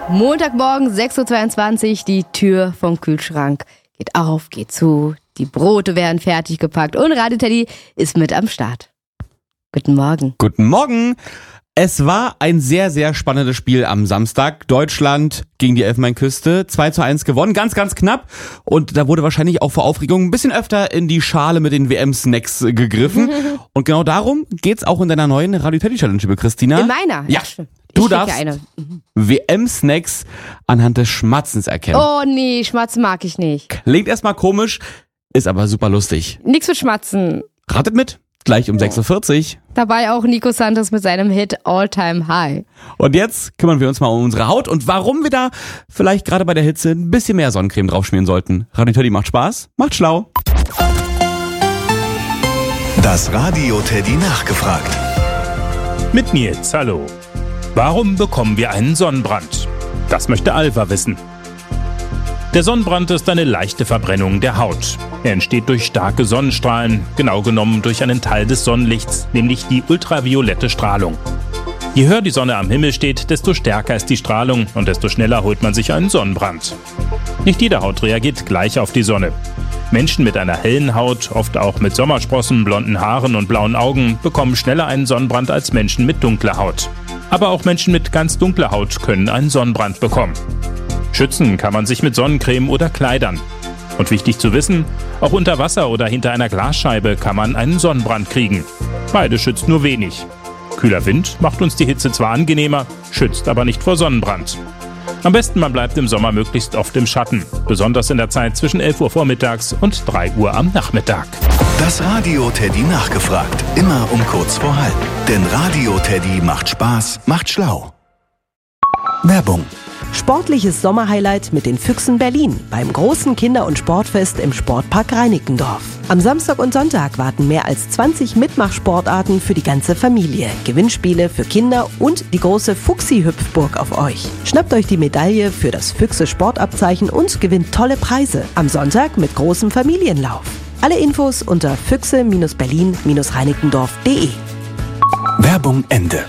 Montagmorgen 6.22 Uhr, die Tür vom Kühlschrank geht auf, geht zu, die Brote werden fertig gepackt und Radio Teddy ist mit am Start. Guten Morgen. Guten Morgen. Es war ein sehr, sehr spannendes Spiel am Samstag. Deutschland gegen die Elfenbeinküste. 2:1 gewonnen, ganz, ganz knapp. Und da wurde wahrscheinlich auch vor Aufregung ein bisschen öfter in die Schale mit den WM-Snacks gegriffen. Und genau darum geht's auch in deiner neuen Radio Teddy Challenge, liebe Christina. In meiner? Ja. Du darfst WM-Snacks anhand des Schmatzens erkennen. Oh nee, Schmatzen mag ich nicht. Klingt erstmal komisch, ist aber super lustig. Nix mit Schmatzen. Ratet mit, gleich um 6.40 Uhr. Dabei auch Nico Santos mit seinem Hit All Time High. Und jetzt kümmern wir uns mal um unsere Haut und warum wir da vielleicht gerade bei der Hitze ein bisschen mehr Sonnencreme draufschmieren sollten. Radio Teddy macht Spaß, macht schlau. Das Radio Teddy nachgefragt. Mit Nils, hallo. Warum bekommen wir einen Sonnenbrand? Das möchte Alva wissen. Der Sonnenbrand ist eine leichte Verbrennung der Haut. Er entsteht durch starke Sonnenstrahlen, genau genommen durch einen Teil des Sonnenlichts, nämlich die ultraviolette Strahlung. Je höher die Sonne am Himmel steht, desto stärker ist die Strahlung und desto schneller holt man sich einen Sonnenbrand. Nicht jede Haut reagiert gleich auf die Sonne. Menschen mit einer hellen Haut, oft auch mit Sommersprossen, blonden Haaren und blauen Augen, bekommen schneller einen Sonnenbrand als Menschen mit dunkler Haut. Aber auch Menschen mit ganz dunkler Haut können einen Sonnenbrand bekommen. Schützen kann man sich mit Sonnencreme oder Kleidern. Und wichtig zu wissen, auch unter Wasser oder hinter einer Glasscheibe kann man einen Sonnenbrand kriegen. Beide schützt nur wenig. Kühler Wind macht uns die Hitze zwar angenehmer, schützt aber nicht vor Sonnenbrand. Am besten man bleibt im Sommer möglichst oft im Schatten, besonders in der Zeit zwischen 11 Uhr vormittags und 3 Uhr am Nachmittag. Das Radio Teddy nachgefragt, immer um kurz vor halb. Denn Radio Teddy macht Spaß, macht schlau. Werbung. Sportliches Sommerhighlight mit den Füchsen Berlin beim großen Kinder- und Sportfest im Sportpark Reinickendorf. Am Samstag und Sonntag warten mehr als 20 Mitmachsportarten für die ganze Familie, Gewinnspiele für Kinder und die große Fuchsi-Hüpfburg auf euch. Schnappt euch die Medaille für das Füchse-Sportabzeichen und gewinnt tolle Preise. Am Sonntag mit großem Familienlauf. Alle Infos unter füchse-berlin-reinickendorf.de. Werbung Ende.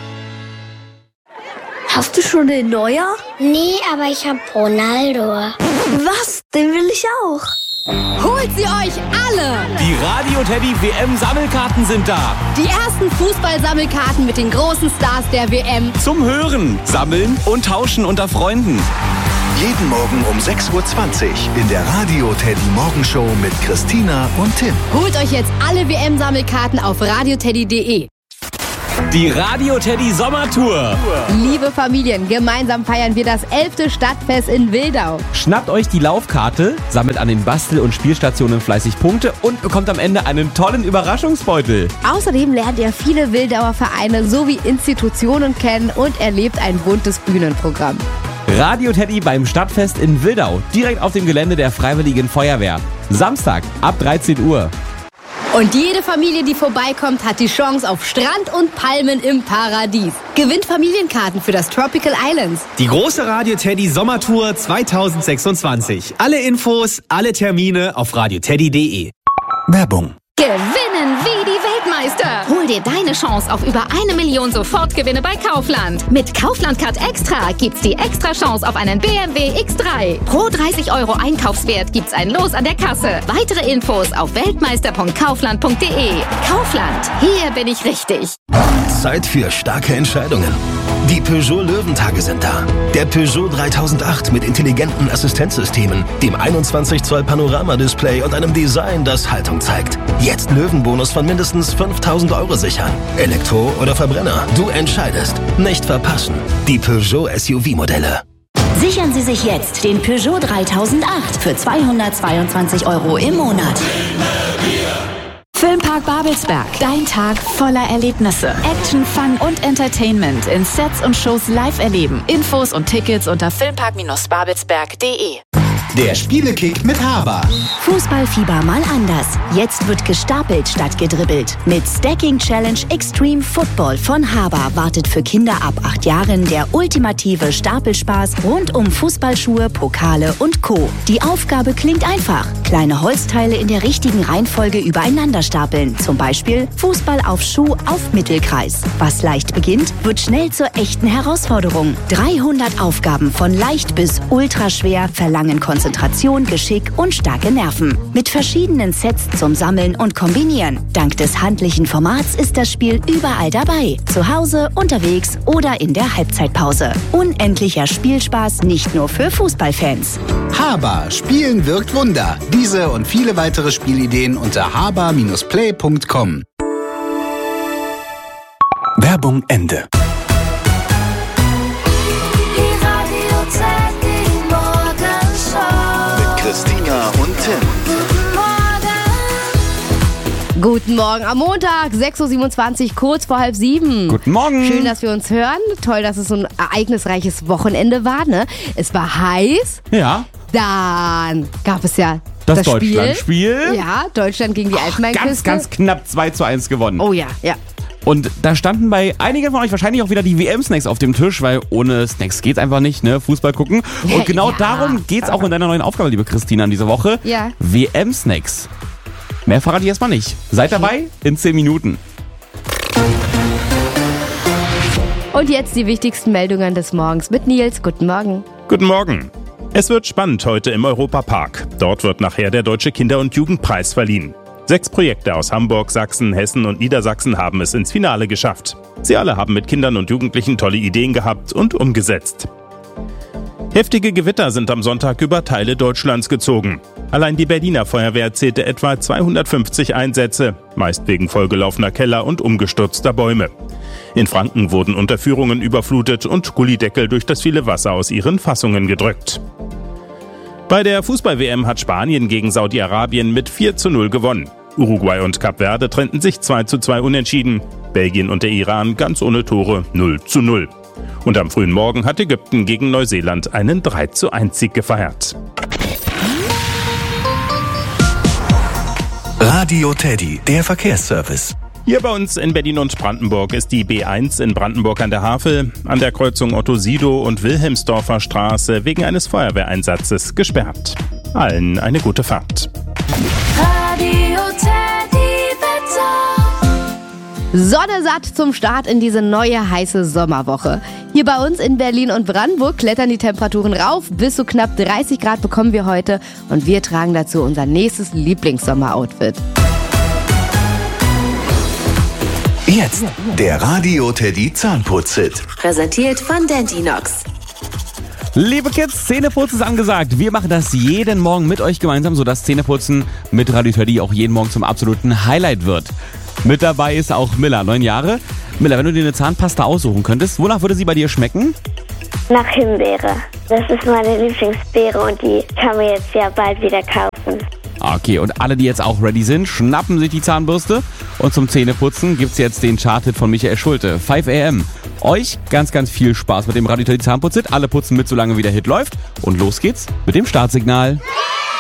Hast du schon den Neuer? Nee, aber ich hab Ronaldo. Was? Den will ich auch. Holt sie euch alle! Die Radio Teddy WM-Sammelkarten sind da. Die ersten Fußball-Sammelkarten mit den großen Stars der WM. Zum Hören, Sammeln und Tauschen unter Freunden. Jeden Morgen um 6.20 Uhr in der Radio Teddy Morgenshow mit Christina und Tim. Holt euch jetzt alle WM-Sammelkarten auf radioteddy.de. Die Radio Teddy Sommertour. Liebe Familien, gemeinsam feiern wir das 11. Stadtfest in Wildau. Schnappt euch die Laufkarte, sammelt an den Bastel- und Spielstationen fleißig Punkte und bekommt am Ende einen tollen Überraschungsbeutel. Außerdem lernt ihr viele Wildauer Vereine sowie Institutionen kennen und erlebt ein buntes Bühnenprogramm. Radio Teddy beim Stadtfest in Wildau, direkt auf dem Gelände der Freiwilligen Feuerwehr. Samstag ab 13 Uhr. Und jede Familie, die vorbeikommt, hat die Chance auf Strand und Palmen im Paradies. Gewinnt Familienkarten für das Tropical Islands. Die große Radio Teddy Sommertour 2026. Alle Infos, alle Termine auf radioteddy.de. Werbung. Gewinnen wie die Weltmeister. Hol dir deine Chance auf über 1 Million Sofortgewinne bei Kaufland. Mit Kaufland Card Extra gibt's die extra Chance auf einen BMW X3. Pro 30 € Einkaufswert gibt's ein Los an der Kasse. Weitere Infos auf weltmeister.kaufland.de. Kaufland, hier bin ich richtig. Zeit für starke Entscheidungen. Die Peugeot Löwentage sind da. Der Peugeot 3008 mit intelligenten Assistenzsystemen, dem 21 Zoll Panoramadisplay und einem Design, das Haltung zeigt. Jetzt Löwenbonus von mindestens 5.000 € sichern. Elektro oder Verbrenner, du entscheidest. Nicht verpassen. Die Peugeot SUV-Modelle. Sichern Sie sich jetzt den Peugeot 3008 für 222 € im Monat. Filmpark Babelsberg. Dein Tag voller Erlebnisse. Action, Fun und Entertainment in Sets und Shows live erleben. Infos und Tickets unter filmpark-babelsberg.de. Der Spielekick mit Haber. Fußballfieber mal anders. Jetzt wird gestapelt statt gedribbelt. Mit Stacking Challenge Extreme Football von Haber wartet für Kinder ab 8 Jahren der ultimative Stapelspaß rund um Fußballschuhe, Pokale und Co. Die Aufgabe klingt einfach. Kleine Holzteile in der richtigen Reihenfolge übereinander stapeln. Zum Beispiel Fußball auf Schuh auf Mittelkreis. Was leicht beginnt, wird schnell zur echten Herausforderung. 300 Aufgaben von leicht bis ultraschwer verlangen Konzentration, Geschick und starke Nerven. Mit verschiedenen Sets zum Sammeln und Kombinieren. Dank des handlichen Formats ist das Spiel überall dabei. Zu Hause, unterwegs oder in der Halbzeitpause. Unendlicher Spielspaß nicht nur für Fußballfans. Haber, Spielen wirkt Wunder. Diese und viele weitere Spielideen unter haber-play.com. Werbung Ende. Mit Christina und Tim. Guten Morgen am Montag, 6.27 Uhr, kurz vor 6:30. Guten Morgen. Schön, dass wir uns hören. Toll, dass es so ein ereignisreiches Wochenende war, ne? Es war heiß. Ja. Dann gab es ja Das Spiel. Deutschlandspiel. Ja, Deutschland gegen die Elfenbeinküste. Ganz knapp 2:1 gewonnen. Oh ja, ja. Und da standen bei einigen von euch wahrscheinlich auch wieder die WM-Snacks auf dem Tisch, weil ohne Snacks geht's einfach nicht, ne? Fußball gucken. Und genau darum geht's auch in deiner neuen Aufgabe, liebe Christina, in dieser Woche. Ja. WM-Snacks. Mehr verrate ich erstmal nicht. Seid dabei in 10 Minuten. Und jetzt die wichtigsten Meldungen des Morgens mit Nils. Guten Morgen. Guten Morgen. Es wird spannend heute im Europapark. Dort wird nachher der Deutsche Kinder- und Jugendpreis verliehen. 6 Projekte aus Hamburg, Sachsen, Hessen und Niedersachsen haben es ins Finale geschafft. Sie alle haben mit Kindern und Jugendlichen tolle Ideen gehabt und umgesetzt. Heftige Gewitter sind am Sonntag über Teile Deutschlands gezogen. Allein die Berliner Feuerwehr zählte etwa 250 Einsätze, meist wegen vollgelaufener Keller und umgestürzter Bäume. In Franken wurden Unterführungen überflutet und Gullideckel durch das viele Wasser aus ihren Fassungen gedrückt. Bei der Fußball-WM hat Spanien gegen Saudi-Arabien mit 4:0 gewonnen. Uruguay und Kap Verde trennten sich 2:2 unentschieden. Belgien und der Iran ganz ohne Tore 0:0. Und am frühen Morgen hat Ägypten gegen Neuseeland einen 3:1 gefeiert. Radio Teddy, der Verkehrsservice. Hier bei uns in Berlin und Brandenburg ist die B1 in Brandenburg an der Havel an der Kreuzung Otto-Sidow und Wilhelmsdorfer Straße wegen eines Feuerwehreinsatzes gesperrt. Allen eine gute Fahrt. Radio Teddy Wetter. Sonne satt zum Start in diese neue heiße Sommerwoche. Hier bei uns in Berlin und Brandenburg klettern die Temperaturen rauf. Bis zu knapp 30 Grad bekommen wir heute und wir tragen dazu unser nächstes Lieblingssommer-Outfit. Jetzt der Radio Teddy Zahnputz-Hit. Präsentiert von Dentinox. Liebe Kids, Zähneputzen ist angesagt. Wir machen das jeden Morgen mit euch gemeinsam, sodass Zähneputzen mit Radio Teddy auch jeden Morgen zum absoluten Highlight wird. Mit dabei ist auch Milla, 9 Jahre. Milla, wenn du dir eine Zahnpasta aussuchen könntest, wonach würde sie bei dir schmecken? Nach Himbeere. Das ist meine Lieblingsbeere und die kann man jetzt ja bald wieder kaufen. Okay, und alle, die jetzt auch ready sind, schnappen sich die Zahnbürste. Und zum Zähneputzen gibt's jetzt den Chart-Hit von Michael Schulte, 5 AM. Euch ganz viel Spaß mit dem Radio Teddy Zahnputz-Hit. Alle putzen mit, solange wie der Hit läuft. Und los geht's mit dem Startsignal.